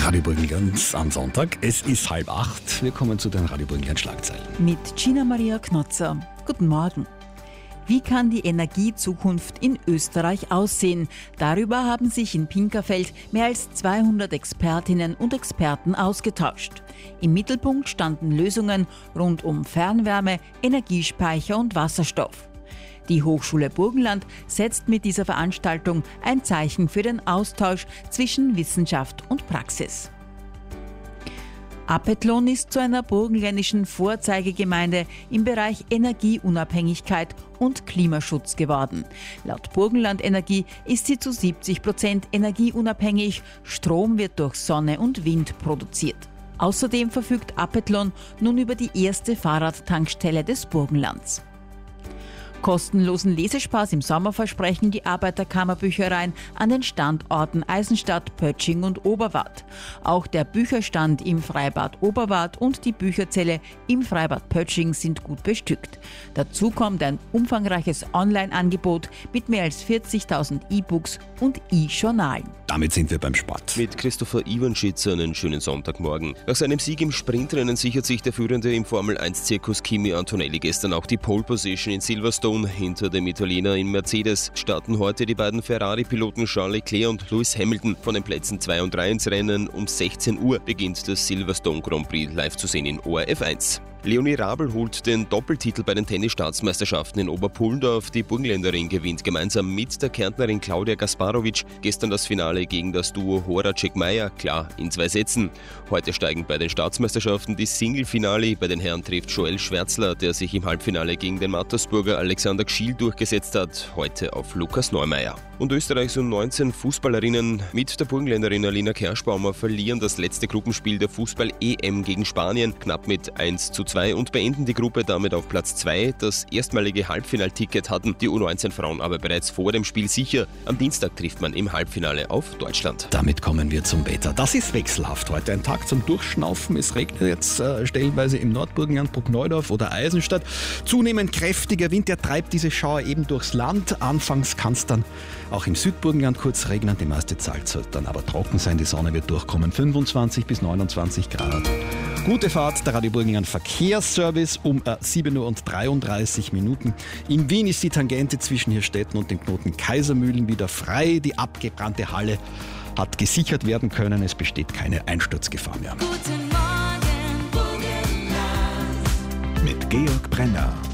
Radio Burgenland am Sonntag. Es ist 7:30. Wir kommen zu den Radio Burgenland Schlagzeilen. Mit Gina Maria Knotzer. Guten Morgen. Wie kann die Energiezukunft in Österreich aussehen? Darüber haben sich in Pinkerfeld mehr als 200 Expertinnen und Experten ausgetauscht. Im Mittelpunkt standen Lösungen rund um Fernwärme, Energiespeicher und Wasserstoff. Die Hochschule Burgenland setzt mit dieser Veranstaltung ein Zeichen für den Austausch zwischen Wissenschaft und Praxis. Apethlon ist zu einer burgenländischen Vorzeigegemeinde im Bereich Energieunabhängigkeit und Klimaschutz geworden. Laut Burgenland Energie ist sie zu 70% energieunabhängig. Strom wird durch Sonne und Wind produziert. Außerdem verfügt Apethlon nun über die erste Fahrradtankstelle des Burgenlands. Kostenlosen Lesespaß im Sommer versprechen die Arbeiterkammerbüchereien an den Standorten Eisenstadt, Pötsching und Oberwart. Auch der Bücherstand im Freibad Oberwart und die Bücherzelle im Freibad Pötsching sind gut bestückt. Dazu kommt ein umfangreiches Online-Angebot mit mehr als 40.000 E-Books und E-Journalen. Damit sind wir beim Sport. Mit Christopher Iwanschitz einen schönen Sonntagmorgen. Nach seinem Sieg im Sprintrennen sichert sich der Führende im Formel-1-Zirkus Kimi Antonelli gestern auch die Pole Position in Silverstone. Hinter dem Italiener in Mercedes starten heute die beiden Ferrari-Piloten Charles Leclerc und Lewis Hamilton von den Plätzen 2 und 3 ins Rennen. Um 16 Uhr beginnt das Silverstone Grand Prix live zu sehen in ORF 1. Leonie Rabl holt den Doppeltitel bei den Tennisstaatsmeisterschaften in Oberpullendorf. Die Burgenländerin gewinnt gemeinsam mit der Kärntnerin Claudia Gasparovic gestern das Finale gegen das Duo Horacek-Meyer, klar in 2 Sätzen. Heute steigen bei den Staatsmeisterschaften die Single-Finale. Bei den Herren trifft Joel Schwärzler, der sich im Halbfinale gegen den Mattersburger Alexander Gschiel durchgesetzt hat, heute auf Lukas Neumeier. Und Österreichs U19 Fußballerinnen mit der Burgenländerin Alina Kerschbaumer verlieren das letzte Gruppenspiel der Fußball-EM gegen Spanien knapp mit 1:2 und beenden die Gruppe damit auf Platz 2. Das erstmalige Halbfinalticket hatten die U19-Frauen aber bereits vor dem Spiel sicher. Am Dienstag trifft man im Halbfinale auf Deutschland. Damit kommen wir zum Wetter. Das ist wechselhaft heute. Ein Tag zum Durchschnaufen. Es regnet jetzt stellenweise im Nordburgenland, Bruckneudorf oder Eisenstadt. Zunehmend kräftiger Wind, der treibt diese Schauer eben durchs Land. Anfangs kann es dann auch im Südburgenland kurz regnen. Die meiste Zeit soll dann aber trocken sein. Die Sonne wird durchkommen. 25 bis 29 Grad. Gute Fahrt, der Radio Burgenland Verkehrsservice um 7 Uhr und 33 Minuten. In Wien ist die Tangente zwischen Hirstetten und dem Knoten Kaisermühlen wieder frei. Die abgebrannte Halle hat gesichert werden können. Es besteht keine Einsturzgefahr mehr. Guten Morgen, Burgenland. Mit Georg Brenner.